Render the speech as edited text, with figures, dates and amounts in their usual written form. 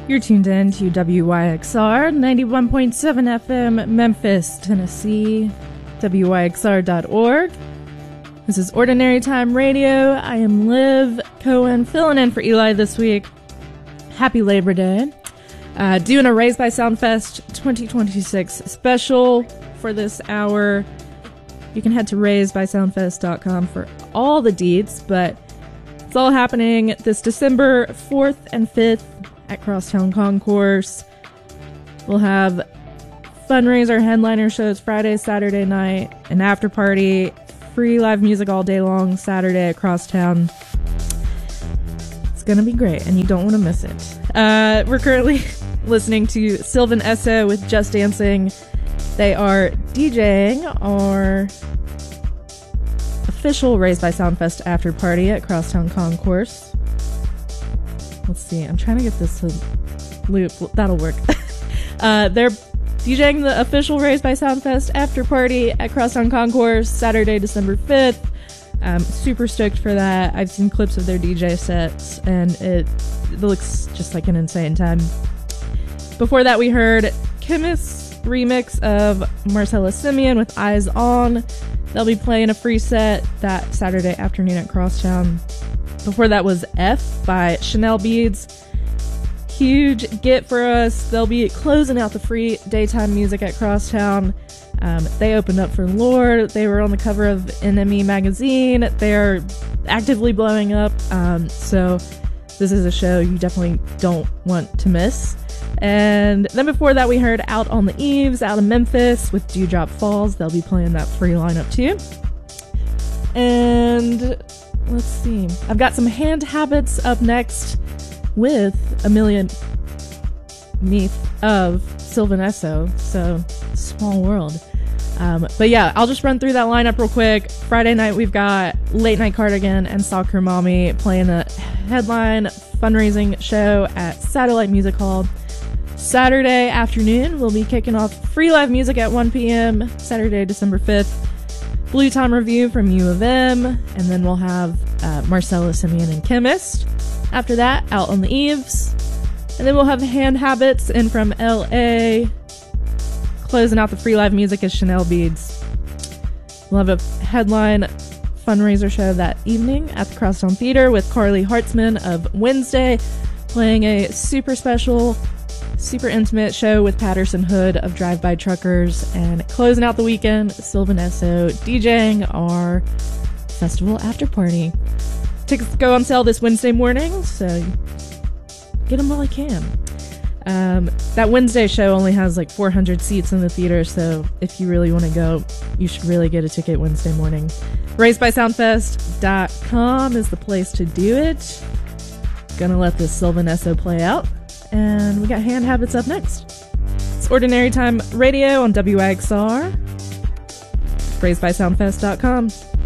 You're tuned in to WYXR 91.7 FM, Memphis, Tennessee, WYXR.org. This is Ordinary Time Radio. I am Liv Cohen, filling in for Eli this week. Happy Labor Day. Doing a Raised by Soundfest 2026 special for this hour. You can head to raisedbysoundfest.com for all the deets, but it's all happening this December 4th and 5th at Crosstown Concourse. We'll have fundraiser headliner shows Friday, Saturday night, an after party, free live music all day long Saturday at Crosstown. It's gonna be great, and you don't want to miss it. We're currently listening to Sylvan Esso with Just Dancing. They are DJing our official Raised by Soundfest after party at Crosstown Concourse. Let's see, I'm trying to get this to loop. That'll work. They're DJing the official Raised by Soundfest after party at Crosstown Concourse Saturday, December 5th. I'm super stoked for that. I've seen clips of their DJ sets, and it looks just like an insane time. Before that, we heard Chemist's remix of Marcella Simeon with Eyes On. They'll be playing a free set that Saturday afternoon at Crosstown. Before that was F by Chanel Beads. Huge get for us. They'll be closing out the free daytime music at Crosstown. They opened up for Lorde. They were on the cover of NME magazine. They're actively blowing up. So this is a show you definitely don't want to miss. And then before that, we heard Out on the Eaves out of Memphis with Dewdrop Falls. They'll be playing that free lineup too. And let's see. I've got some Hand Habits up next with Amelia Neath of Sylvan Esso. So, small world. But yeah, I'll just run through that lineup real quick. Friday night, we've got Late Night Cardigan and Soccer Mommy playing a headline fundraising show at Satellite Music Hall. Saturday afternoon, we'll be kicking off free live music at 1 p.m. Saturday, December 5th. Blue Time Review from U of M. And then we'll have Marcella Simeon and Chemist. After that, Out on the Eaves. And then we'll have Hand Habits in from L.A. Closing out the free live music is Chanel Beads. We'll have a headline fundraiser show that evening at the Crosstown Theater with Carly Hartzman of Wednesday, playing a super special, super intimate show with Patterson Hood of Drive By Truckers, and closing out the weekend, Sylvan Esso DJing our festival after party. Tickets go on sale this Wednesday morning, so get them while I can. That Wednesday show only has like 400 seats in the theater, so if you really want to go, you should really get a ticket Wednesday morning. RaisedBySoundfest.com is the place to do it. Gonna let this Sylvan Esso play out. And we got Hand Habits up next. It's Ordinary Time Radio on WYXR. RaisedBySoundfest.com.